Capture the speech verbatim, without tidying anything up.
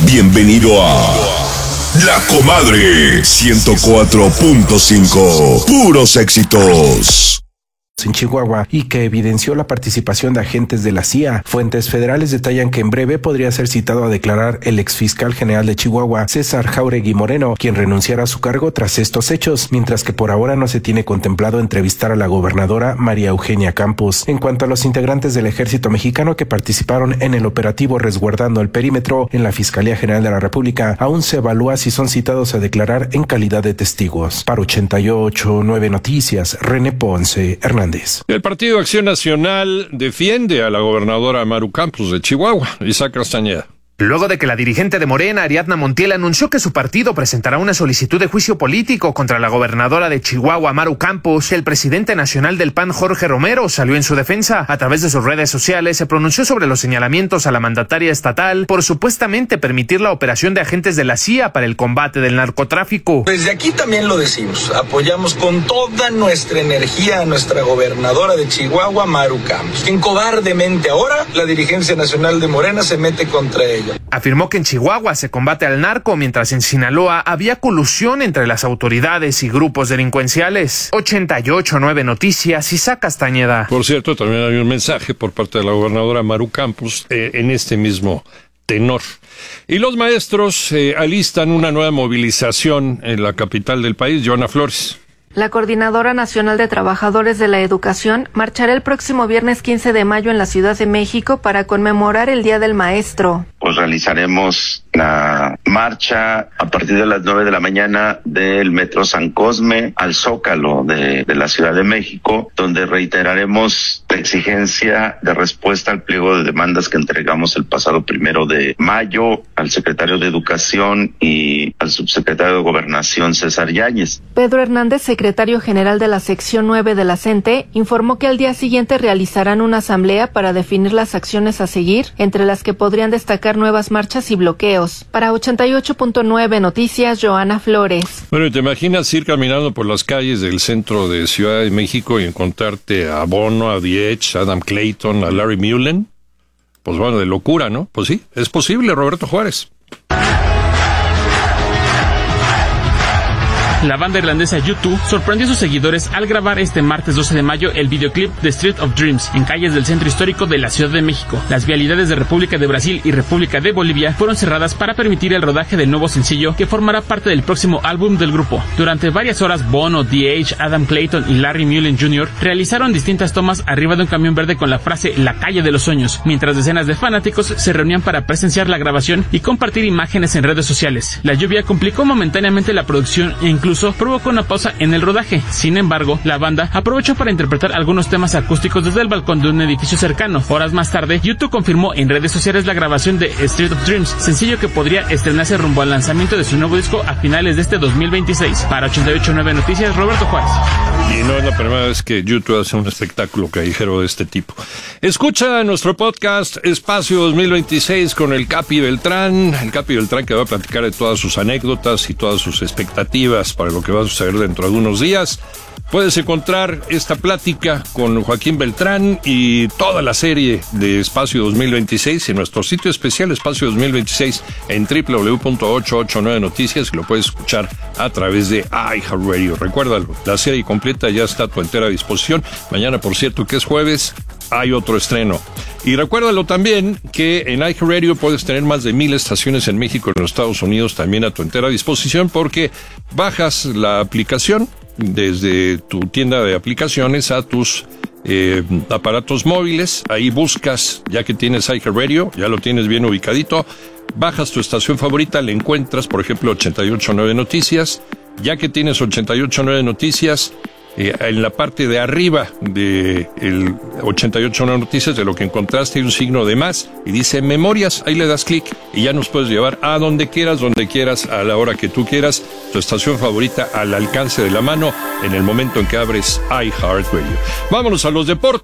Bienvenido a La Comadre ciento cuatro punto cinco. Puros éxitos. En Chihuahua y que evidenció la participación de agentes de la C I A. Fuentes federales detallan que en breve podría ser citado a declarar el exfiscal general de Chihuahua, César Jáuregui Moreno, quien renunciará a su cargo tras estos hechos, mientras que por ahora no se tiene contemplado entrevistar a la gobernadora María Eugenia Campos. En cuanto a los integrantes del ejército mexicano que participaron en el operativo resguardando el perímetro en la Fiscalía General de la República, aún se evalúa si son citados a declarar en calidad de testigos. Para ochenta y ocho punto nueve Noticias, René Ponce Hernández. El Partido Acción Nacional defiende a la gobernadora Maru Campos de Chihuahua. Isaac Castañeda. Luego de que la dirigente de Morena, Ariadna Montiel, anunció que su partido presentará una solicitud de juicio político contra la gobernadora de Chihuahua, Maru Campos, el presidente nacional del P A N, Jorge Romero, salió en su defensa. A través de sus redes sociales se pronunció sobre los señalamientos a la mandataria estatal por supuestamente permitir la operación de agentes de la C I A para el combate del narcotráfico. Desde aquí también lo decimos, apoyamos con toda nuestra energía a nuestra gobernadora de Chihuahua, Maru Campos, quien cobardemente ahora la dirigencia nacional de Morena se mete contra ella. Afirmó que en Chihuahua se combate al narco, mientras en Sinaloa había colusión entre las autoridades y grupos delincuenciales. ochenta y ocho punto nueve Noticias, Isaac Castañeda. Por cierto, también hay un mensaje por parte de la gobernadora Maru Campos eh, en este mismo tenor. Y los maestros eh, alistan una nueva movilización en la capital del país. Joana Flores. La Coordinadora Nacional de Trabajadores de la Educación marchará el próximo viernes quince de mayo en la Ciudad de México para conmemorar el Día del Maestro. Pues realizaremos la marcha a partir de las nueve de la mañana del Metro San Cosme al Zócalo de, de la Ciudad de México, donde reiteraremos la exigencia de respuesta al pliego de demandas que entregamos el pasado primero de mayo al secretario de Educación y al subsecretario de Gobernación, César Yáñez. Pedro Hernández, secretario general de la sección nueve de la CENTE, informó que al día siguiente realizarán una asamblea para definir las acciones a seguir, entre las que podrían destacar nuevas marchas y bloqueos. Para ochenta y ocho punto nueve Noticias, Joana Flores. Bueno, ¿te imaginas ir caminando por las calles del centro de Ciudad de México y encontrarte a Bono, a Diech, a Adam Clayton, a Larry Mullen? Pues bueno, de locura, ¿no? Pues sí, es posible, Roberto Juárez. La banda irlandesa U dos sorprendió a sus seguidores al grabar este martes doce de mayo el videoclip The Street of Dreams en calles del centro histórico de la Ciudad de México. Las vialidades de República de Brasil y República de Bolivia fueron cerradas para permitir el rodaje del nuevo sencillo que formará parte del próximo álbum del grupo. Durante varias horas, Bono, D H, Adam Clayton y Larry Mullen junior realizaron distintas tomas arriba de un camión verde con la frase La calle de los sueños, mientras decenas de fanáticos se reunían para presenciar la grabación y compartir imágenes en redes sociales. La lluvia complicó momentáneamente la producción e incluso Incluso provocó una pausa en el rodaje. Sin embargo, la banda aprovechó para interpretar algunos temas acústicos desde el balcón de un edificio cercano. Horas más tarde, U dos confirmó en redes sociales la grabación de Street of Dreams, sencillo que podría estrenarse rumbo al lanzamiento de su nuevo disco a finales de este dos mil veintiséis. Para ochenta y ocho punto nueve Noticias, Roberto Juárez. Y no es la primera vez que U dos hace un espectáculo callejero de este tipo. Escucha nuestro podcast Espacio dos mil veintiséis con el Capi Beltrán. El Capi Beltrán que va a platicar de todas sus anécdotas y todas sus expectativas para lo que va a suceder dentro de unos días. Puedes encontrar esta plática con Joaquín Beltrán y toda la serie de Espacio dos mil veintiséis en nuestro sitio especial Espacio dos mil veintiséis en doble u doble u doble u punto ochocientos ochenta y nueve Noticias, y lo puedes escuchar a través de iHeartRadio. Recuérdalo, la serie completa ya está a tu entera disposición. Mañana, por cierto, que es jueves, hay otro estreno. Y recuérdalo también que en iHeartRadio puedes tener más de mil estaciones en México y en los Estados Unidos también a tu entera disposición, porque bajas la aplicación desde tu tienda de aplicaciones a tus eh, aparatos móviles. Ahí buscas, ya que tienes iHeartRadio, ya lo tienes bien ubicadito, bajas tu estación favorita, le encuentras, por ejemplo, ochenta y ocho punto nueve Noticias. Ya que tienes ochenta y ocho punto nueve Noticias, Eh, en la parte de arriba de el ochenta y ocho punto nueve Noticias, de lo que encontraste, hay un signo de más y dice Memorias. Ahí le das clic y ya nos puedes llevar a donde quieras, donde quieras, a la hora que tú quieras, tu estación favorita al alcance de la mano en el momento en que abres iHeartRadio. Vámonos a los deportes.